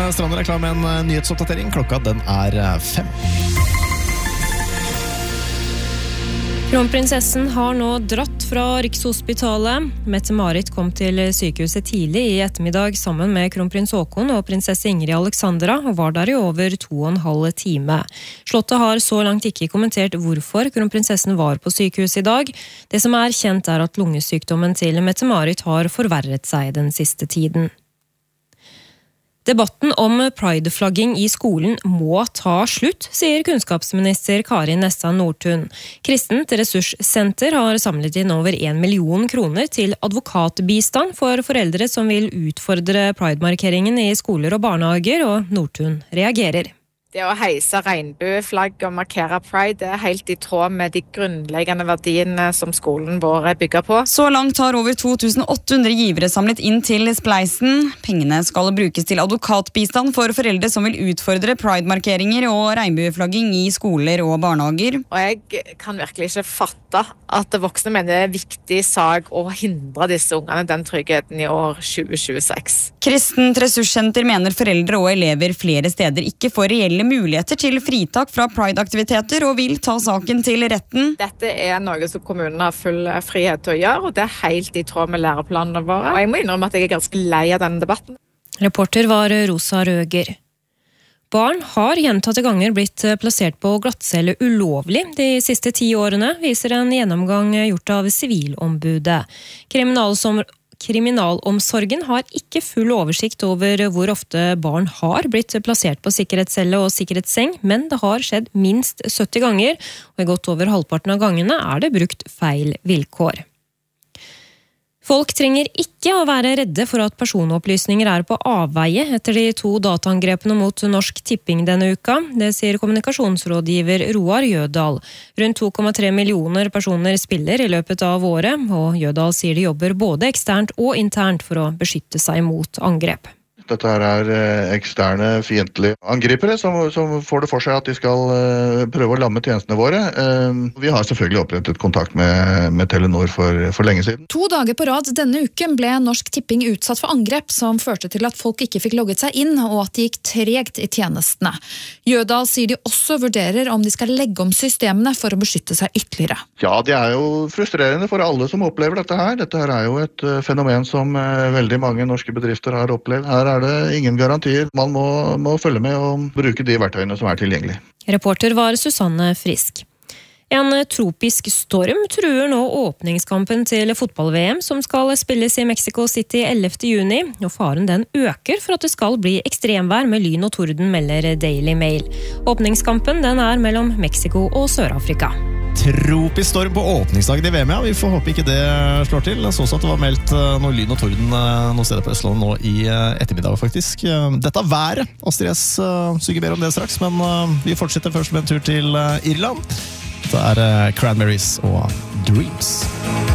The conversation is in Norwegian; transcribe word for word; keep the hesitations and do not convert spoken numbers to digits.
Strander er klar med en nyhetsoppdatering. Klokka den er fem. Kronprinsessen har nå dratt fra Rikshospitalet. Mette-Marit kom til sykehuset tidlig i ettermiddag sammen med kronprins Haakon og prinsesse Ingrid Alexandra og var der i over to og en halv time. Slottet har så langt ikke kommentert hvorfor kronprinsessen var på sykehuset i dag. Det som er kjent er at lungesykdommen til Mette-Marit har forverret seg den siste tiden. Debatten om prideflagging i skolen må ta slutt, sier kunnskapsminister Kari Nessa Nordtun. Kristent ressurssenter har samlet inn over en million kroner til advokatbistand for foreldre som vil utfordre pridemarkeringen i skoler og barnehager, og Nordtun reagerer. Det å heise regnbueflagg og markere pride det er helt i tråd med de grunnleggende verdiene som skolen vår bygger på. Så langt har over to tusen åtte hundre givere samlet inn til spleisen. Pengene skal brukes til advokatbistand for foreldre som vil utfordre pridemarkeringer og regnbueflagging i skoler og barnehager. Og jeg kan virkelig ikke fatte at voksne mener det er en viktig sak å hindre disse ungene den tryggheten i år tjue tjueseks. Kristent ressurssenter mener foreldre og elever flere steder ikke får reelle muligheter til fritak fra Pride-aktiviteter og vil ta saken til retten. Dette er noe som kommunen har full frihet til å gjøre, og det er helt i tråd med læreplanene våre. Og jeg må innrømme at jeg er ganske lei av denne debatten. Reporter var Rosa Røger. Barn har gjentatte ganger blitt plassert på glattcelle ulovlig de siste ti årene, viser en gjennomgang gjort av Sivilombudet. Kriminalsom Kriminalomsorgen har ikke full oversikt over hvor ofte barn har blitt plassert på sikkerhetscelle og sikkerhetsseng, men det har skjedd minst sytti ganger, og i godt over halvparten av gangene er det brukt feil vilkår. Folk trenger ikke å være redde for at personopplysninger er på avveie etter de to dataangrepene mot Norsk Tipping denne uka. Det sier kommunikasjonsrådgiver Roar Jødal. Rundt to komma tre millioner personer spiller i løpet av året, og Jødal sier de jobber både eksternt og internt for å beskytte seg mot angrep. Dette her er eksterne fiendtlige angripere som, som får det for seg at de skal prøve å lamme tjenestene våre. Vi har selvfølgelig opprettet kontakt med, med Telenor for, for lenge siden. To dager på rad denne uken ble Norsk Tipping utsatt for angrep som førte til at folk ikke fikk logget seg inn, og at det gikk tregt i tjenestene. Jødal sier de også vurderer om de skal legge om systemene for å beskytte seg ytterligere. Ja, det er jo frustrerende for alle som opplever dette her. Dette her er jo et fenomen som veldig mange norske bedrifter har opplevd. Her er det ingen garantier. Man må, må følge med og bruke de verktøyene som er tilgjengelige. Reporter var Susanne Frisk. En tropisk storm truer nå åpningskampen til fotball-V M som skal spilles i Mexico City ellevte juni, og faren den øker for at det skal bli ekstremvær med lyn og torden, melder Daily Mail. Åpningskampen den er mellom Mexico og Sør-Afrika. Tropisk storm på åpningsdagen i V M, ja. Vi får håpe ikke det slår til. Jeg så at det var meldt noe lyn og torden noen steder på Østlandet nå i ettermiddag, faktisk. Dette er været. Astrid S synger mer om det straks, men vi fortsetter først med en tur til Irland. Det er Cranberries og Dreams.